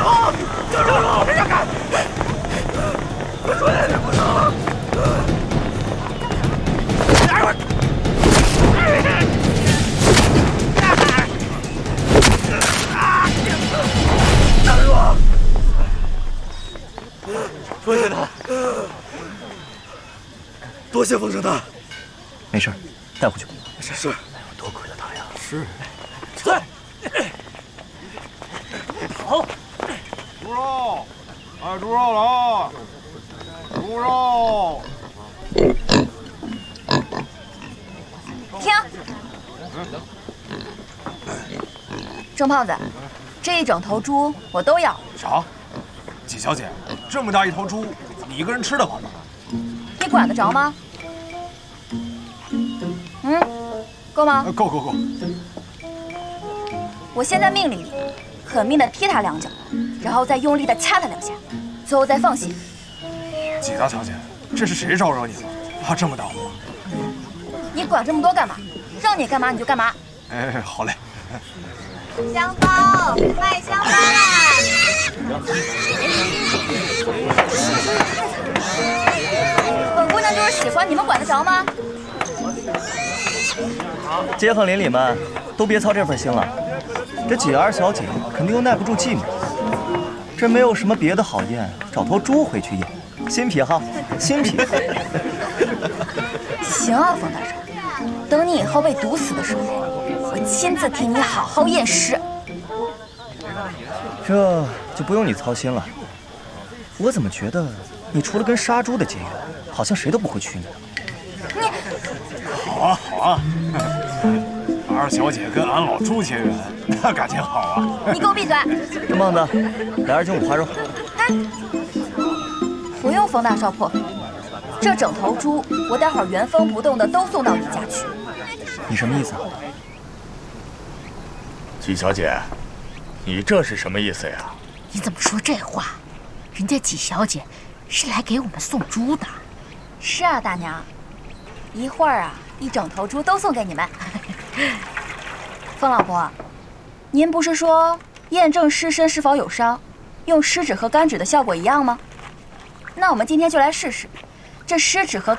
好，救住我！别让开！我说的是不能。大叔，多谢他，多谢风声大。 没事，带回去吧。 是。 多亏了他呀。 是。 走。好。 猪肉，卖猪肉了啊！猪肉。 停！郑胖子，这一整头猪我都要。 啥？季小姐，这么大一头猪，你一个人吃得饱吗？ 你管得着吗？够吗？ 够。 我现在命令你，狠命的踢他2脚，然后再用力的掐他2下，最后再放血。 季大小姐，这是谁招惹你了？怕这么大火？ 你管这么多干嘛？让你干嘛你就干嘛。 哎，好嘞。 香包，卖香包啦！本姑娘就是喜欢，你们管得着吗？ 街坊邻里们都别操这份心了，这季二小姐肯定又耐不住寂寞，这没有什么别的好宴，找头猪回去宴，新癖好，新癖好。 行啊，冯大少，等你以后被毒死的时候，我亲自替你好好验尸。 这就不用你操心了。我怎么觉得你除了跟杀猪的结缘，好像谁都不会娶你。 好啊好啊，二小姐跟俺老朱结缘，那感情好啊。 你给我闭嘴！ 郑胖子，来2斤五花肉。 哎，不用冯大少破费，这整头猪我待会儿原封不动的都送到你家去。 你什么意思啊？ 季小姐，你这是什么意思呀？ 你怎么说这话？人家季小姐是来给我们送猪的。 是啊，大娘，一会儿啊，一整头猪都送给你们。冯老伯，您不是说验证尸身是否有伤，用湿纸和干纸的效果一样吗？那我们今天就来试试，这湿纸和